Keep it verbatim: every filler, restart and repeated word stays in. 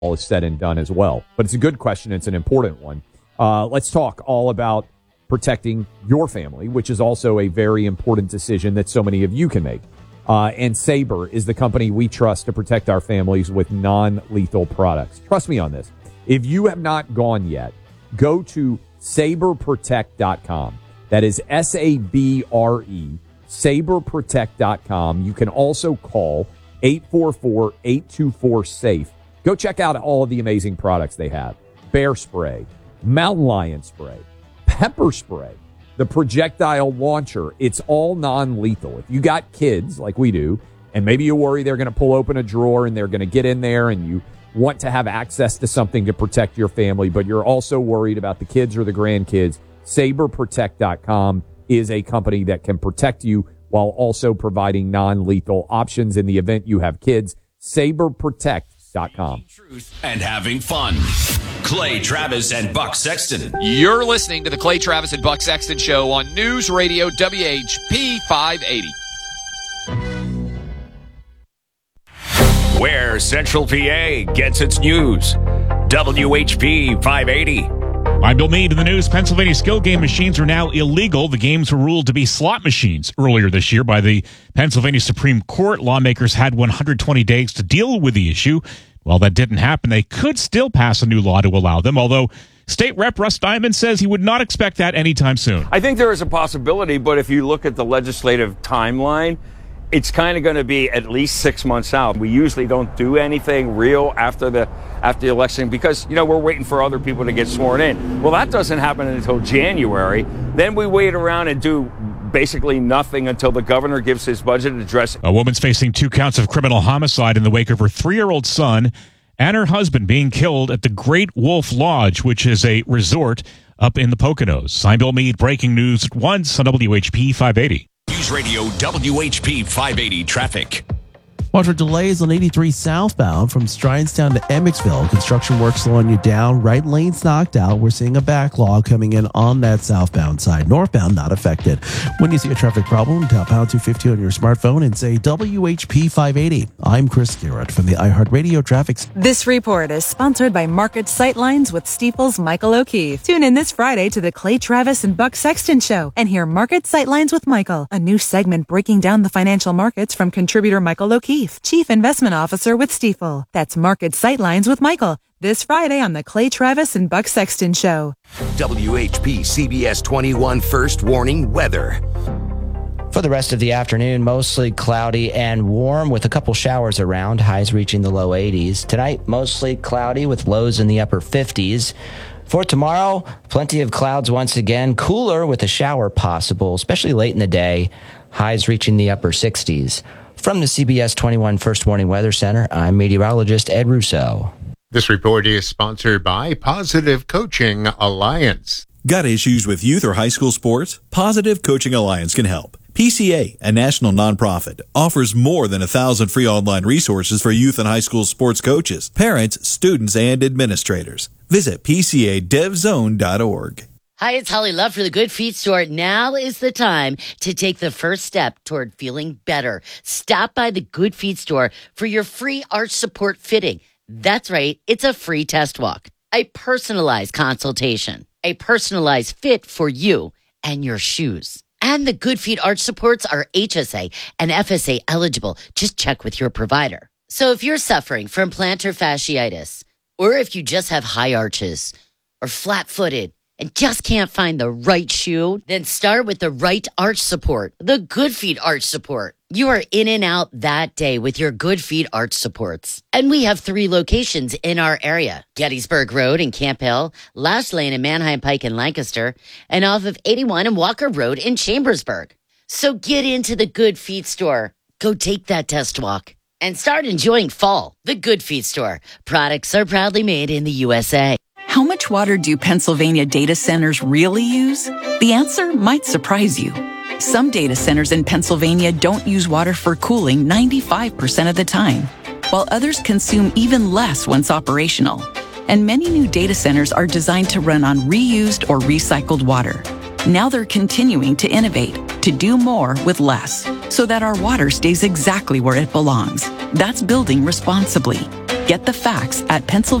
all is said and done as well. But it's a good question. It's an important one. Uh, let's talk all about protecting your family, which is also a very important decision that so many of you can make. Uh, and Sabre is the company we trust to protect our families with non-lethal products. Trust me on this. If you have not gone yet, go to sabre protect dot com. That is S A B R E, sabre protect dot com. You can also call eight four four, eight two four, SAFE. Go check out all of the amazing products they have. Bear spray, mountain lion spray, pepper spray, the projectile launcher. It's all non-lethal. If you got kids like we do, and maybe you worry they're going to pull open a drawer and they're going to get in there and you want to have access to something to protect your family, but you're also worried about the kids or the grandkids, sabre protect dot com is a company that can protect you while also providing non-lethal options in the event you have kids. sabre protect dot com. Truth and having fun. Clay Travis and Buck Sexton. You're listening to the Clay Travis and Buck Sexton Show on News Radio W H P five eighty. Where Central P A gets its news. W H P five eighty. I'm Bill Meade in the news. Pennsylvania skill game machines are now illegal. The games were ruled to be slot machines earlier this year by the Pennsylvania Supreme Court. Lawmakers had one hundred twenty days to deal with the issue. While that didn't happen, they could still pass a new law to allow them, although State Rep Russ Diamond says he would not expect that anytime soon. I think there is a possibility, but if you look at the legislative timeline, it's kind of going to be at least six months out. We usually don't do anything real after the after the election because, you know, we're waiting for other people to get sworn in. Well, that doesn't happen until January. Then we wait around and do basically nothing until the governor gives his budget address. A woman's facing two counts of criminal homicide in the wake of her three-year-old son and her husband being killed at the Great Wolf Lodge, which is a resort up in the Poconos. I'm Bill Meade, breaking news at once on W H P five eighty. News Radio W H P five eighty traffic. Watch for delays on eighty-three southbound from Stridestown to Emmetsville. Construction work slowing you down. Right lane's knocked out. We're seeing a backlog coming in on that southbound side. Northbound not affected. When you see a traffic problem, tap pound two fifty on your smartphone and say W H P five eighty. I'm Chris Garrett from the iHeartRadio Traffic. This report is sponsored by Market Sightlines with Stifel's Michael O'Keefe. Tune in this Friday to the Clay Travis and Buck Sexton Show and hear Market Sightlines with Michael, a new segment breaking down the financial markets from contributor Michael O'Keefe, Chief Investment Officer with Stifel. That's Market Sightlines with Michael, this Friday on the Clay Travis and Buck Sexton Show. W H P C B S twenty-one First Warning Weather. For the rest of the afternoon, mostly cloudy and warm with a couple showers around, highs reaching the low eighties. Tonight, mostly cloudy with lows in the upper fifties. For tomorrow, plenty of clouds once again, cooler with a shower possible, especially late in the day, highs reaching the upper sixties. From the C B S twenty-one First Warning Weather Center, I'm meteorologist Ed Russo. This report is sponsored by Positive Coaching Alliance. Got issues with youth or high school sports? Positive Coaching Alliance can help. P C A, a national nonprofit, offers more than a thousand free online resources for youth and high school sports coaches, parents, students, and administrators. Visit P C A dev zone dot org. Hi, it's Holly Love for the Good Feet Store. Now is the time to take the first step toward feeling better. Stop by the Good Feet Store for your free arch support fitting. That's right, it's a free test walk, a personalized consultation, a personalized fit for you and your shoes. And the Good Feet arch supports are H S A and F S A eligible. Just check with your provider. So if you're suffering from plantar fasciitis, or if you just have high arches or flat-footed, and just can't find the right shoe, then start with the right arch support, the Good Feet arch support. You are in and out that day with your Good Feet arch supports. And we have three locations in our area: Gettysburg Road in Camp Hill, Lash Lane in Manheim Pike in Lancaster, and off of eighty-one and Walker Road in Chambersburg. So get into the Good Feet Store. Go take that test walk and start enjoying fall. The Good Feet Store. Products are proudly made in the U S A. How much water do Pennsylvania data centers really use? The answer might surprise you. Some data centers in Pennsylvania don't use water for cooling ninety-five percent of the time, while others consume even less once operational. And many new data centers are designed to run on reused or recycled water. Now they're continuing to innovate, to do more with less, so that our water stays exactly where it belongs. That's building responsibly. Get the facts at Pennsylvania.